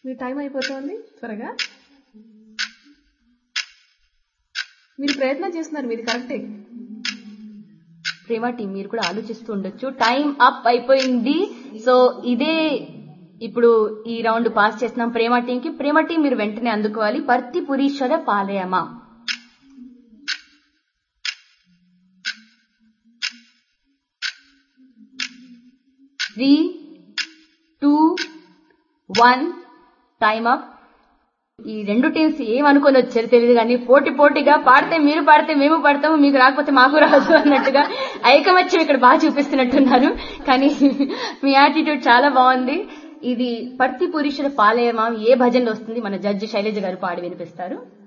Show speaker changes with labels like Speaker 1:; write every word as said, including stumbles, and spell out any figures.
Speaker 1: మీ time అయిపోతుంది త్వరగా. మీరు ప్రయత్నం చేస్తున్నారు, మీది కరెక్టే.
Speaker 2: ప్రేమ టీం మీరు కూడా ఆలోచిస్తూ ఉండొచ్చు. టైం అప్ అయిపోయింది. సో ఇదే ఇప్పుడు ఈ రౌండ్ పాస్ చేస్తున్నాం ప్రేమ టీం కి. ప్రేమ టీం మీరు వెంటనే అందుకోవాలి. పర్తిపురీశ్వర పాలయమా. Three two one time up. ఈ రెండు టీమ్స్ ఏమనుకొని వచ్చారు తెలియదు కానీ పోటీ పోటీగా పాడితే మీరు పాడితే మేము పాడతాము, మీకు రాకపోతే మాకు రాదు అన్నట్టుగా ఐకమత్యం ఇక్కడ బాగా చూపిస్తున్నట్టున్నారు. కానీ మీ యాటిట్యూడ్ చాలా బాగుంది. ఇది పర్తిపురీశ్వర పాలయమా ఏ భజనలో వస్తుంది మన జడ్జి శైలజ గారు పాడి వినిపిస్తారు.